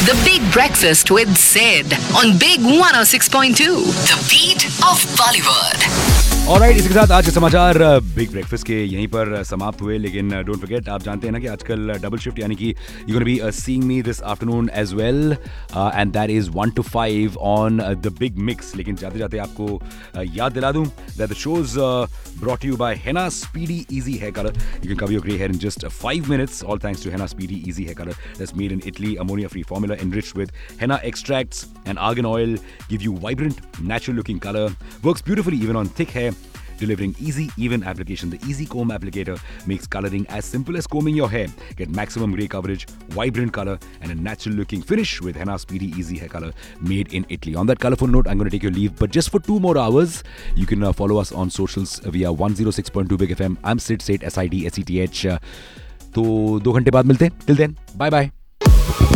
The Big Breakfast with Sid on Big 106.2. The beat of Bollywood. Alright, इसी के साथ आज के समाचार बिग ब्रेकफास्ट के यहीं पर समाप्त हुए। लेकिन डोंट फॉरगेट, आप जानते हैं ना कि आजकल डबल शिफ्ट, यानी कि you gonna be seeing me this afternoon as well, and that is 1 to 5 on the big mix. लेकिन जाते जाते आपको याद दिला दूं that the shows brought to you by Henna Speedy Easy Hair Color. You can cover your grey hair in just 5 minutes, all thanks to Henna Speedy Easy Hair Color. That's made in Italy, ammonia-free formula enriched with henna extracts and argan oil. Give you vibrant, natural-looking color. Works beautifully even on thick hair, delivering easy, even application. The Easy Comb Applicator makes coloring as simple as combing your hair. Get maximum grey coverage, vibrant color, and a natural-looking finish with Henna Speedy Easy Hair Color, made in Italy. On that colorful note, I'm going to take your leave, but just for 2 more hours, you can follow us on socials via 106.2 Big FM. I'm Sid, Seth, SIDSETH. तो 2 घंटे बाद मिलते हैं. Till then, bye bye.